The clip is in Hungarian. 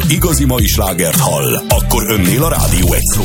igazi mai slágert hall, akkor önnél a Rádió Extró.